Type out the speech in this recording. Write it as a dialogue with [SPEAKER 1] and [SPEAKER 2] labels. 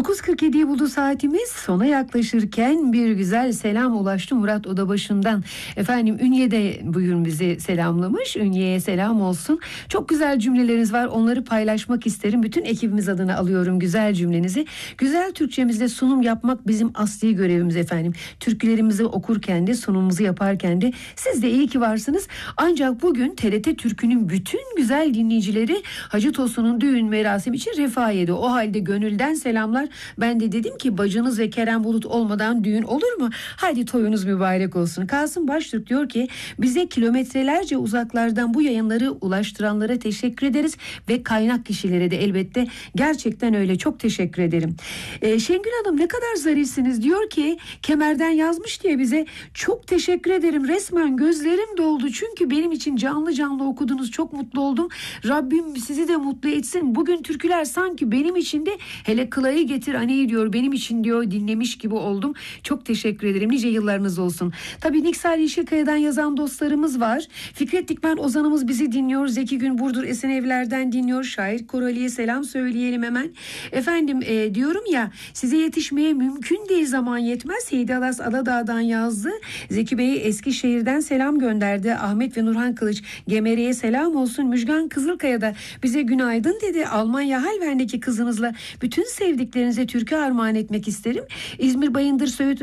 [SPEAKER 1] 9.47'yi buldu saatimiz, sona yaklaşırken bir güzel selam ulaştı Murat Odabaşı'ndan. Efendim Ünye'de bugün bizi selamlamış. Ünye'ye selam olsun. Çok güzel cümleleriniz var, onları paylaşmak isterim. Bütün ekibimiz adına alıyorum güzel cümlenizi. Güzel Türkçemizde sunum yapmak bizim asli görevimiz efendim. Türkülerimizi okurken de sunumumuzu yaparken de siz de iyi ki varsınız. Ancak bugün TRT Türkü'nün bütün güzel dinleyicileri Hacı Tosun'un düğün merasimi için Refahiye'de. O halde gönülden selamlar. Ben de dedim ki bacınız ve Kerem Bulut olmadan düğün olur mu? Hadi toyunuz mübarek olsun. Kasım Baştürk diyor ki bize kilometrelerce uzaklardan bu yayınları ulaştıranlara teşekkür ederiz ve kaynak kişilere de elbette, gerçekten öyle, çok teşekkür ederim. Şengül Hanım ne kadar zarifsiniz, diyor ki Kemer'den yazmış diye bize çok teşekkür ederim. Resmen gözlerim doldu çünkü benim için canlı canlı okudunuz, çok mutlu oldum. Rabbim sizi de mutlu etsin. Bugün türküler sanki benim için de, hele Kılayı Getir Aneyi diyor, benim için diyor dinlemiş gibi oldum. Çok teşekkür ederim. Nice yıllarınız olsun. Tabii Niksal Yeşilkaya'dan yazan dostlarımız var. Fikret Dikmen Ozanımız bizi dinliyor. Zeki Gün Burdur Esenevler'den dinliyor. Şair Korali'ye selam söyleyelim hemen. Efendim diyorum ya, size yetişmeye mümkün değil, zaman yetmez. Heydi Alas Aladağ'dan yazdı. Zeki Bey Eskişehir'den selam gönderdi. Ahmet ve Nurhan Kılıç Gemere'ye selam olsun. Müjgan Kızılkaya'da bize günaydın dedi. Almanya Halvern'deki kızınızla bütün sevdiklerinize türkü armağan etmek isterim. İzmir Bayındır Söğüt